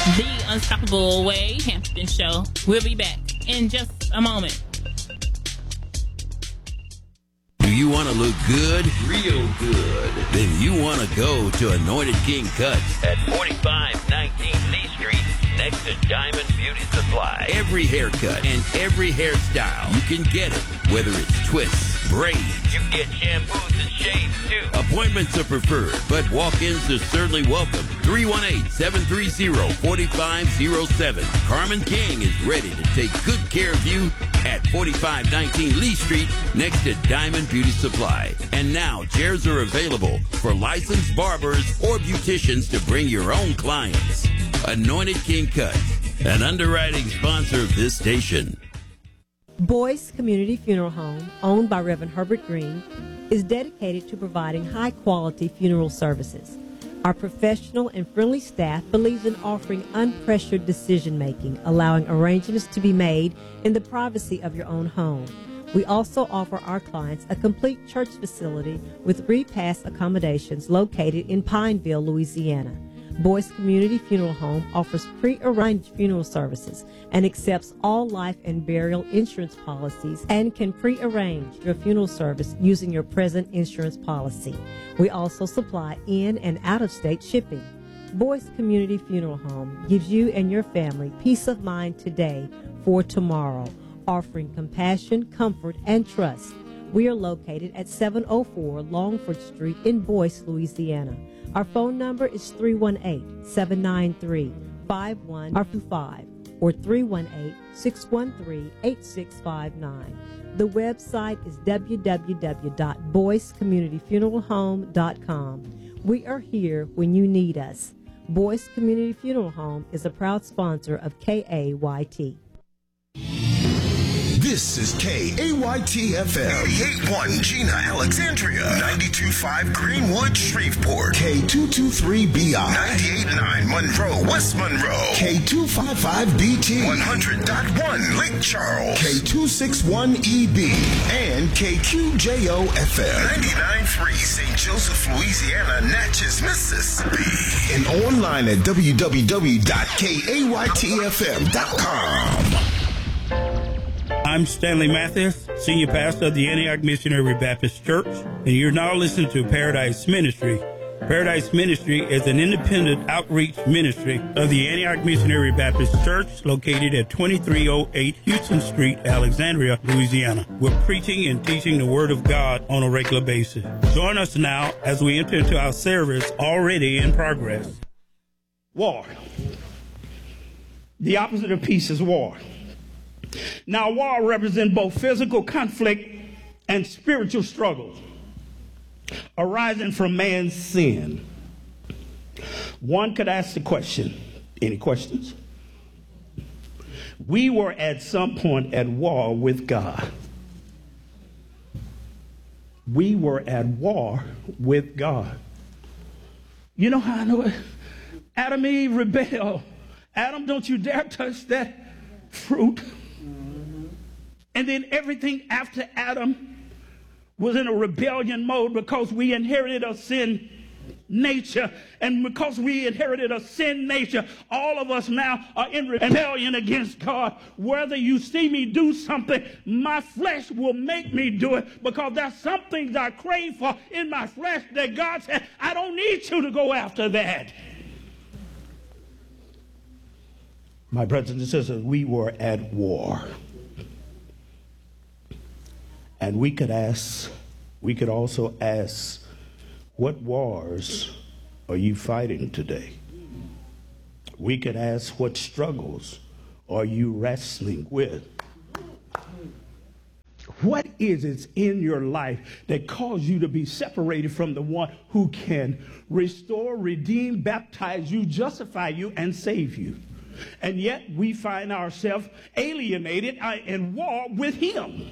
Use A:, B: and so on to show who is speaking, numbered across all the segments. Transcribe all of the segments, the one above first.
A: The Unstoppable Wade Hampton Show. We'll be back in just a moment.
B: Do you want to look good? Real good. Then you want to go to Anointed King Cuts at 4519 Lee Street, next to Diamond Beauty Supply. Every haircut and every hairstyle, you can get it. Whether it's twists, braids, you can get shampoos and shaves too. Appointments are preferred, but walk-ins are certainly welcome. 318-730-4507. Carmen King is ready to take good care of you at 4519 Lee Street, next to Diamond Beauty Supply. And now, chairs are available for licensed barbers or beauticians to bring your own clients. Anointed King Cuts, an underwriting sponsor of this station.
C: Boyce Community Funeral Home, owned by Reverend Herbert Green, is dedicated to providing high-quality funeral services. Our professional and friendly staff believes in offering unpressured decision-making, allowing arrangements to be made in the privacy of your own home. We also offer our clients a complete church facility with repast accommodations located in Pineville, Louisiana. Boyce Community Funeral Home offers pre-arranged funeral services and accepts all life and burial insurance policies and can pre-arrange your funeral service using your present insurance policy. We also supply in- and out-of-state shipping. Boyce Community Funeral Home gives you and your family peace of mind today for tomorrow, offering compassion, comfort, and trust. We are located at 704 Longford Street in Boyce, Louisiana. Our phone number is 318-793-5125 or 318-613-8659. The website is www.boycecommunityfuneralhome.com. We are here when you need us. Boyce Community Funeral Home is a proud sponsor of KAYT.
D: This is KAYT-FM, 88.1 Gina, Alexandria, 92.5 Greenwood, Shreveport, K223BI, 98.9 Monroe, West Monroe, K255BT, 100.1 Lake Charles, K261EB, and KQJO-FM, 99.3 St. Joseph, Louisiana, Natchez, Mississippi, and online at www.kaytfm.com.
E: I'm Stanley Mathis, Senior Pastor of the Antioch Missionary Baptist Church, and you're now listening to Paradise Ministry. Paradise Ministry is an independent outreach ministry of the Antioch Missionary Baptist Church located at 2308 Houston Street, Alexandria, Louisiana. We're preaching and teaching the Word of God on a regular basis. Join us now as we enter into our service already in progress. War. The opposite of peace is war. Now, war represents both physical conflict and spiritual struggles arising from man's sin. One could ask the question, any questions? We were at some point at war with God. We were at war with God. You know how I know it? Adam and Eve rebelled. Adam, don't you dare touch that fruit. And then everything after Adam was in a rebellion mode because we inherited a sin nature. And because we inherited a sin nature, all of us now are in rebellion against God. Whether you see me do something, my flesh will make me do it because there's some things I crave for in my flesh that God said, I don't need you to go after that. My brothers and sisters, we were at war. And we could also ask, what wars are you fighting today? We could ask, what struggles are you wrestling with? What is it in your life that caused you to be separated from the one who can restore, redeem, baptize you, justify you, and save you? And yet we find ourselves alienated in war with him.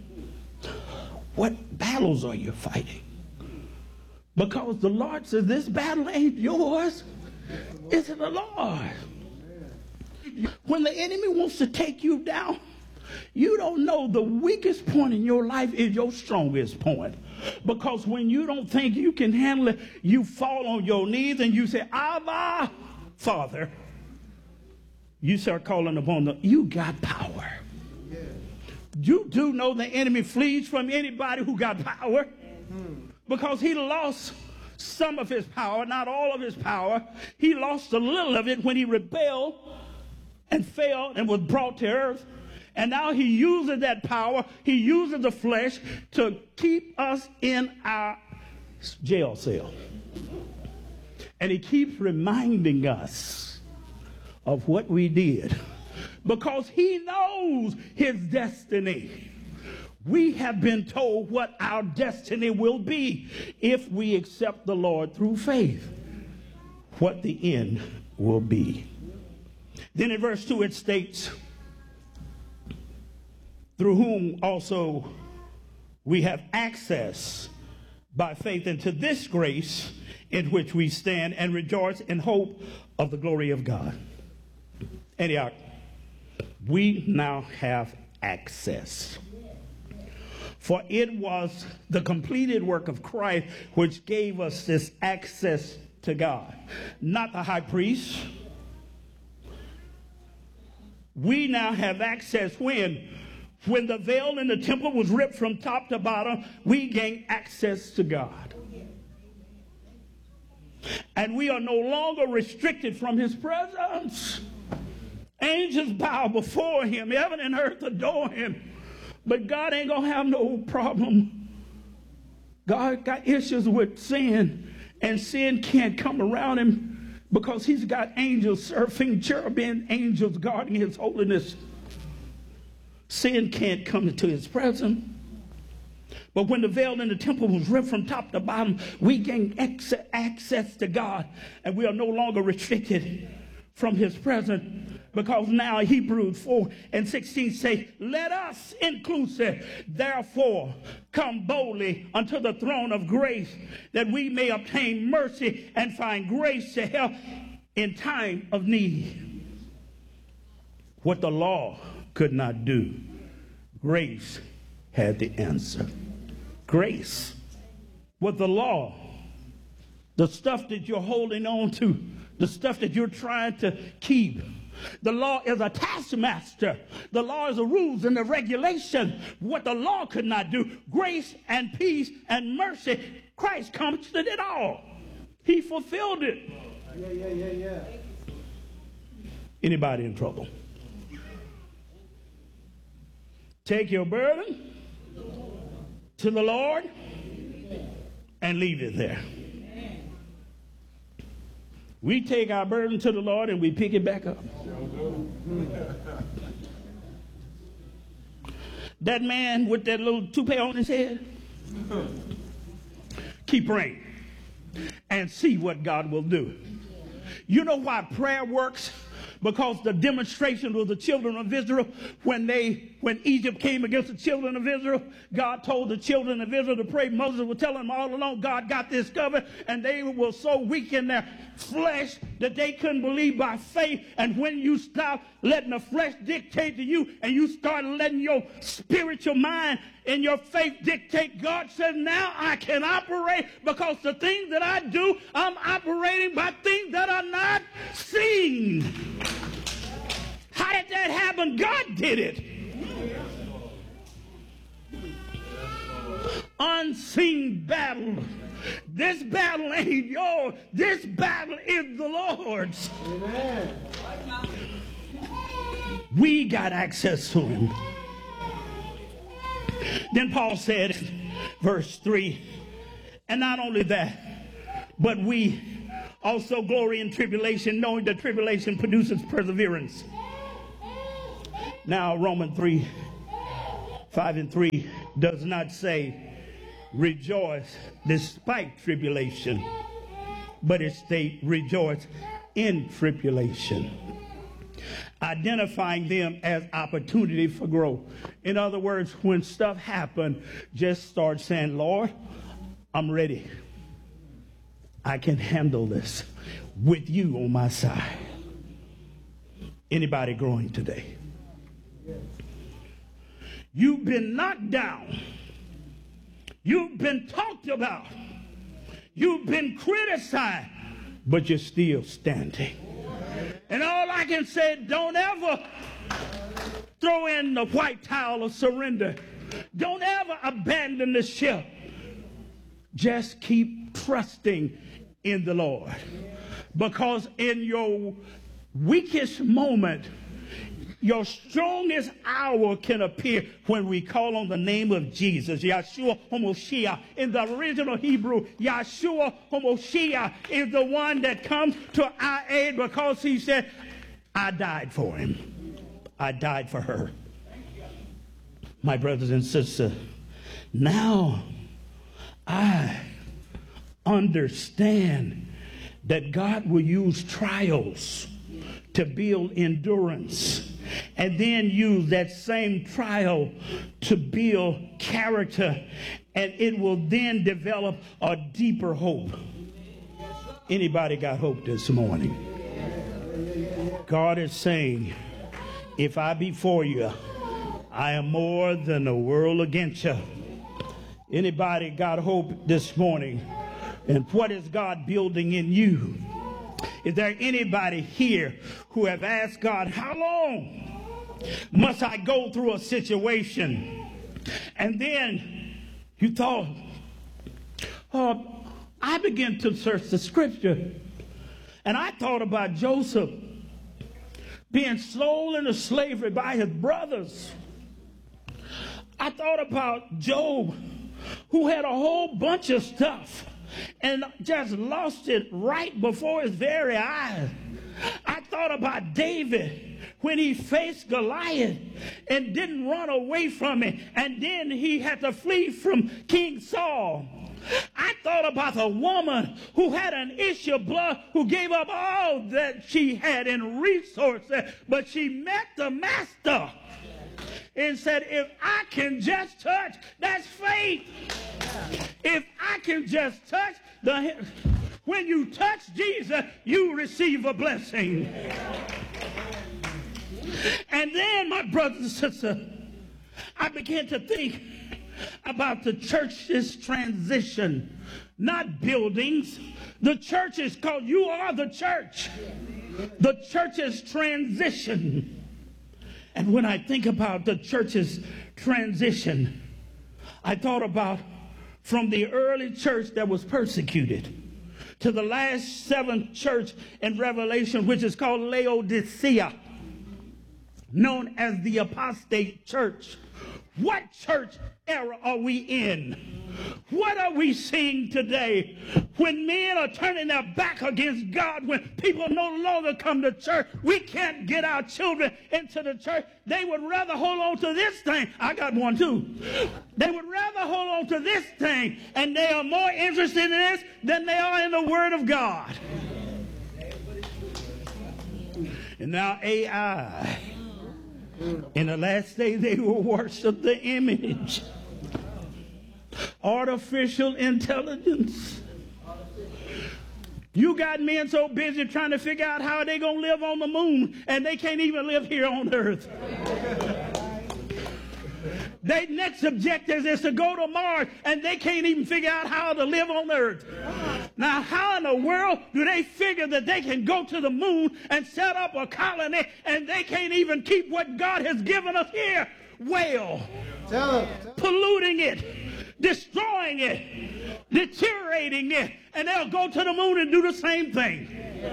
E: What battles are you fighting? Because the Lord says this battle ain't yours, it's the Lord. When the enemy wants to take you down, you don't know the weakest point in your life is your strongest point. Because when you don't think you can handle it, you fall on your knees and you say, Abba, Father. you start calling upon them, you got power. You do know the enemy flees from anybody who got power, because he lost some of his power, not all of his power. He lost a little of it when he rebelled and failed and was brought to earth. And now he uses that power. He uses the flesh to keep us in our jail cell. And he keeps reminding us of what we did, because he knows his destiny. We have been told what our destiny will be if we accept the Lord through faith, what the end will be. Then in verse 2 it states, through whom also we have access by faith into this grace in which we stand and rejoice in hope of the glory of God. Antioch, we now have access. For it was the completed work of Christ which gave us this access to God, not the high priest. We now have access when the veil in the temple was ripped from top to bottom, we gained access to God. And we are no longer restricted from his presence. Angels bow before him. Heaven and earth adore him. But God ain't going to have no problem. God got issues with sin, and sin can't come around him because he's got angels surfing, cherubim angels guarding his holiness. Sin can't come into his presence. But when the veil in the temple was ripped from top to bottom, we gained access to God, and we are no longer restricted from his presence, because now Hebrews 4:16 say, let us inclusive therefore come boldly unto the throne of grace, that we may obtain mercy and find grace to help in time of need. What the law could not do, grace had the answer. Grace. What the law, the stuff that you're holding on to, the stuff that you're trying to keep, the law is a taskmaster. The law is the rules and the regulation. What the law could not do, grace and peace and mercy, Christ accomplished it all. He fulfilled it. Yeah. Anybody in trouble? Take your burden to the Lord and leave it there. We take our burden to the Lord and we pick it back up. That man with that little toupee on his head, keep praying and see what God will do. You know why prayer works? Because the demonstration of the children of Israel, when Egypt came against the children of Israel, God told the children of Israel to pray. Moses was telling them all along, God got this covered, and they were so weak in their flesh that they couldn't believe by faith. And when you stop letting the flesh dictate to you and you start letting your spiritual mind and your faith dictate, God says, now I can operate, because the things that I do, I'm operating by things that are not seen. How did that happen? God did it. Unseen battle. This battle ain't yours. This battle is the Lord's. Amen. We got access to him. Then Paul said, verse 3, and not only that, but we also glory in tribulation, knowing that tribulation produces perseverance. Now, Romans 3:5-3 does not say rejoice despite tribulation, but it states rejoice in tribulation, identifying them as opportunity for growth. In other words, when stuff happens, just start saying, Lord, I'm ready. I can handle this with you on my side. Anybody growing today? You've been knocked down. You've been talked about. You've been criticized, but you're still standing. And all I can say, don't ever throw in the white towel of surrender. Don't ever abandon the ship. Just keep trusting in the Lord. Because in your weakest moment, your strongest hour can appear when we call on the name of Jesus. Yeshua HaMashiach. In the original Hebrew, Yeshua HaMashiach is the one that comes to our aid because he said, I died for him. I died for her. My brothers and sisters, now I understand that God will use trials to build endurance, and then use that same trial to build character, and it will then develop a deeper hope. Anybody got hope this morning? God is saying, if I be for you, I am more than the world against you. Anybody got hope this morning? And what is God building in you? Is there anybody here who have asked God, how long must I go through a situation? And then you thought, I began to search the scripture. And I thought about Joseph being sold into slavery by his brothers. I thought about Job, who had a whole bunch of stuff and just lost it right before his very eyes. I thought about David when he faced Goliath and didn't run away from it, and then he had to flee from King Saul. I thought about the woman who had an issue of blood, who gave up all that she had in resources, but she met the master and said, if I can just touch, that's faith. If I can just touch when you touch Jesus, you receive a blessing. And then, my brothers and sisters, I began to think about the church's transition, not buildings. The church is called, you are the church. The church's transition. And when I think about the church's transition, I thought about from the early church that was persecuted to the last seventh church in Revelation, which is called Laodicea, known as the apostate church. What church era are we in? What are we seeing today when men are turning their back against God, when people no longer come to church? We can't get our children into the church. They would rather hold on to this thing. I got one too. They would rather hold on to this thing, and they are more interested in this than they are in the Word of God. And now AI. In the last day, they will worship the image. Artificial intelligence. You got men so busy trying to figure out how they're going to live on the moon, and they can't even live here on earth. Their next objective is to go to Mars, and they can't even figure out how to live on earth. Now, how in the world do they figure that they can go to the moon and set up a colony, and they can't even keep what God has given us here? Well, polluting it, destroying it, deteriorating it, and they'll go to the moon and do the same thing.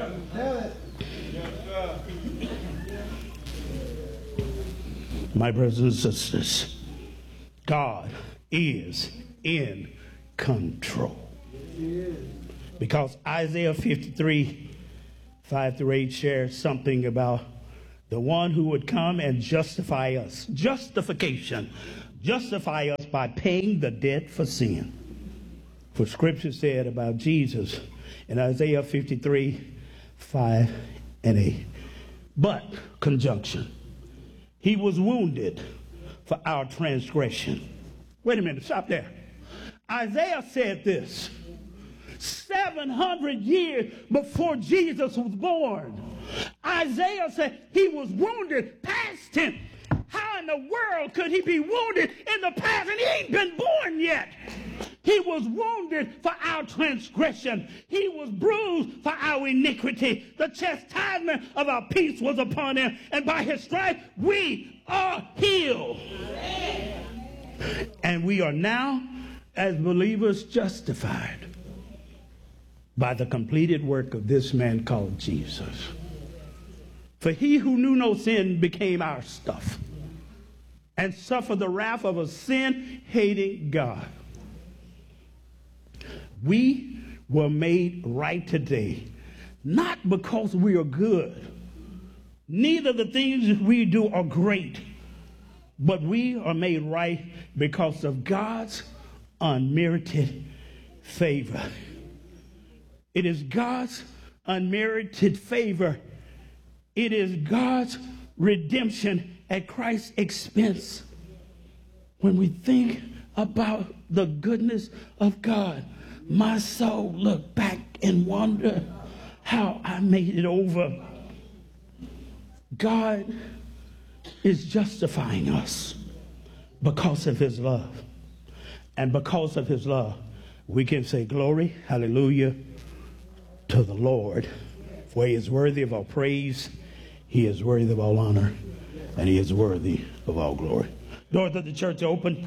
E: My brothers and sisters, God is in control. Because Isaiah 53, 5-8 shares something about the one who would come and justify us. Justification. Justify us by paying the debt for sin. For Scripture said about Jesus in Isaiah 53, 5 and 8. But, conjunction, he was wounded for our transgression. Wait a minute, stop there. Isaiah said this 700 years before Jesus was born. Isaiah said he was wounded, past tense. How in the world could he be wounded in the past and he ain't been born yet? He was wounded for our transgression. He was bruised for our iniquity. The chastisement of our peace was upon him, and by his stripes we are healed. And we are now, as believers, justified by the completed work of this man called Jesus. For he who knew no sin became our stuff and suffered the wrath of a sin-hating God. We were made right today, not because we are good. Neither the things we do are great, but we are made right because of God's unmerited favor. It is God's unmerited favor. It is God's redemption at Christ's expense. When we think about the goodness of God, my soul look back and wonder how I made it over. God is justifying us because of his love. And because of his love, we can say glory, hallelujah, to the Lord. For he is worthy of all praise, he is worthy of all honor, and he is worthy of all glory. Doors of the church are open.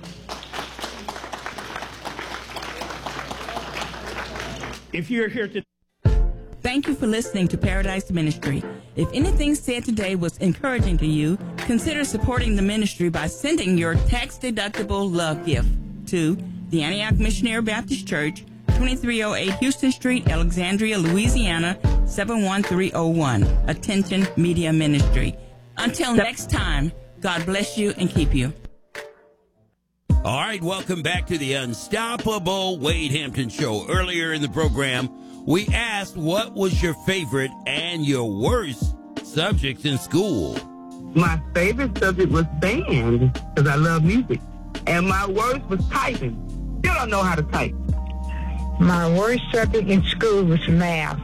E: If you're here today,
F: thank you for listening to Paradise Ministry. If anything said today was encouraging to you, consider supporting the ministry by sending your tax-deductible love gift to the Antioch Missionary Baptist Church, 2308 Houston Street, Alexandria, Louisiana, 71301. Attention Media Ministry. Until next time, God bless you and keep you.
B: All right, welcome back to the Unstoppable Wade Hampton Show. Earlier in the program, we asked what was your favorite and your worst subjects in school.
G: My favorite subject was band, because I love music. And my worst was typing. Still don't know how to type.
H: My worst subject in school was math.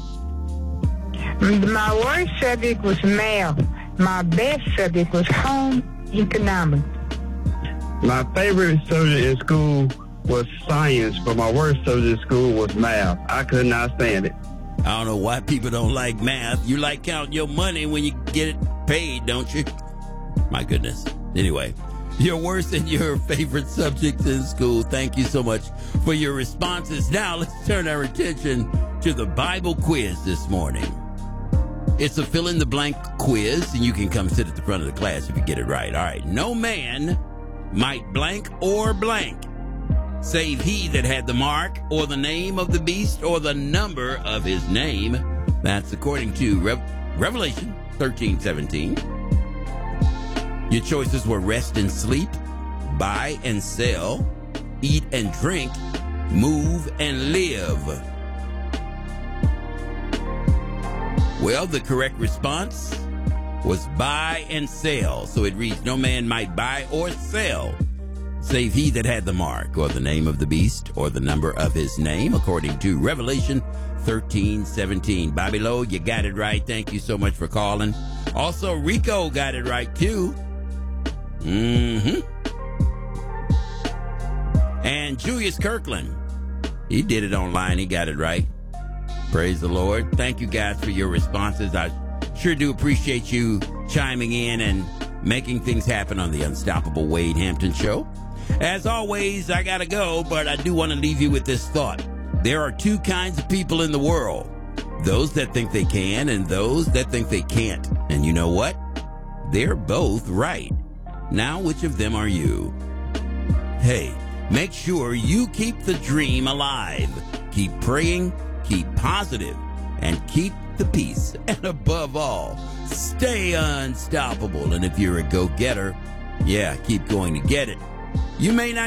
H: My worst subject was math. My best subject was home economics.
I: My favorite subject in school was science, but my worst subject in school was math. I could not stand it.
B: I don't know why people don't like math. You like counting your money when you get it paid, don't you? My goodness. Anyway, your worst and your favorite subjects in school. Thank you so much for your responses. Now let's turn our attention to the Bible quiz this morning. It's a fill-in-the-blank quiz, and you can come sit at the front of the class if you get it right. All right. No man might blank or blank, save he that had the mark or the name of the beast or the number of his name. That's according to Revelation 13:17. Your choices were rest and sleep, buy and sell, eat and drink, move and live. Well, the correct response was buy and sell. So it reads, no man might buy or sell, save he that had the mark or the name of the beast or the number of his name, according to Revelation 13:17. Bobby Lowe, you got it right. Thank you so much for calling. Also, Rico got it right, too. And Julius Kirkland, he did it online. He got it right. Praise the Lord. Thank you guys for your responses. I sure do appreciate you chiming in and making things happen on the Unstoppable Wade Hampton Show. As always, I gotta go, but I do want to leave you with this thought. There are two kinds of people in the world. Those that think they can and those that think they can't. And you know what? They're both right. Now, which of them are you? Hey, make sure you keep the dream alive. Keep praying, keep positive, and keep the peace. And above all, stay unstoppable. And if you're a go-getter, yeah, keep going to get it. You may not